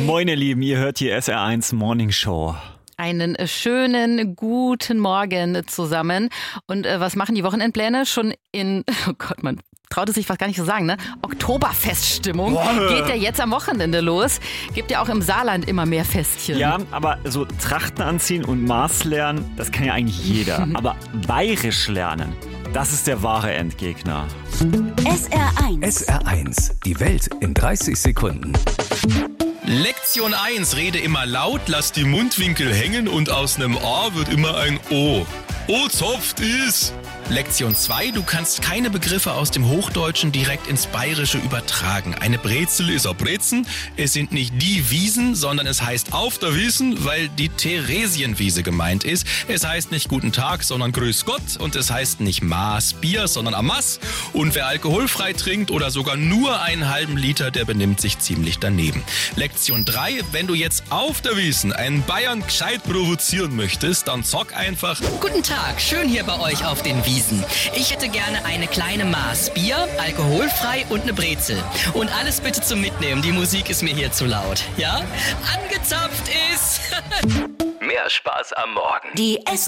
Moin ihr Lieben, ihr hört hier SR1 Morning Show. Einen schönen guten Morgen zusammen. Und was machen die Wochenendpläne? Schon in, oh Gott, man traut es sich fast gar nicht zu sagen, ne? Oktoberfeststimmung. Geht ja jetzt am Wochenende los. Gibt ja auch im Saarland immer mehr Festchen. Ja, aber so Trachten anziehen und Maß lernen, das kann ja eigentlich jeder. Aber bayerisch lernen, das ist der wahre Endgegner. SR1. SR1, die Welt in 30 Sekunden. Lektion 1, rede immer laut, lass die Mundwinkel hängen und aus einem A wird immer ein O. O zopft is. Lektion 2, du kannst keine Begriffe aus dem Hochdeutschen direkt ins Bayerische übertragen. Eine Brezel ist ein Brezen, es sind nicht die Wiesen, sondern es heißt auf der Wiesen, weil die Theresienwiese gemeint ist. Es heißt nicht Guten Tag, sondern Grüß Gott und es heißt nicht Maß Bier, sondern Amass. Und wer alkoholfrei trinkt oder sogar nur einen halben Liter, der benimmt sich ziemlich daneben. Lektion 3, wenn du jetzt auf der Wiesen einen Bayern gescheit provozieren möchtest, dann zock einfach. Guten Tag, schön hier bei euch auf den Wiesen. Ich hätte gerne eine kleine Maß Bier, alkoholfrei und eine Brezel. Und alles bitte zum Mitnehmen, die Musik ist mir hier zu laut. Ja? Angezapft ist... Mehr Spaß am Morgen. Die